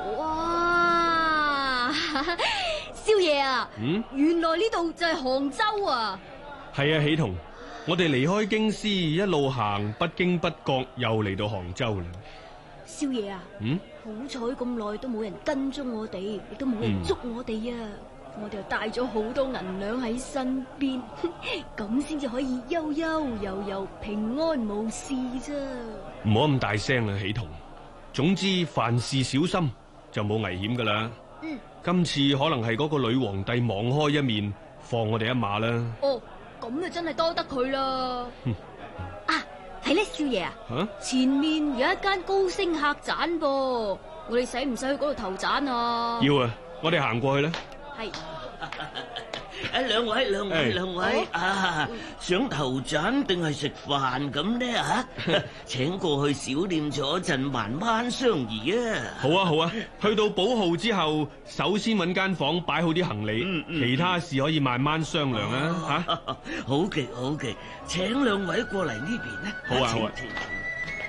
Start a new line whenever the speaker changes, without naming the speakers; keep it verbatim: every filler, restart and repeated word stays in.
哇，少爺啊，
嗯，
原來呢度就係杭州啊！
係啊，喜彤，我哋離開京師一路行，不經不覺又嚟到杭州啦。
少爺啊，
嗯，
好彩咁耐都冇人跟蹤我哋，亦都冇人捉我哋啊！我哋又帶咗好多銀兩喺身邊，咁先至可以悠悠悠悠平安無事啫。
唔好咁大聲啦，喜彤。總之凡事小心就冇危險噶啦。
嗯，
今次可能係嗰個女皇帝網開一面，放我哋一馬啦。
哦，咁啊真係多得佢啦。啊，係咧，少爺啊，
吓，
前面有一間高升客棧噃，我哋使唔使去嗰度投棧啊？
要啊，我哋行過去啦。
係。
誒，兩位兩位兩位啊，想投棧定係食飯咁呢？吓？請過去小店坐一陣，慢慢商議啊！
好啊好啊，去到寶號之後，首先揾間房擺好啲行李，
嗯嗯、
其他事可以慢慢商量啊！吓、
啊，好嘅好嘅，請兩位過嚟呢邊呢。
好啊好啊。
請請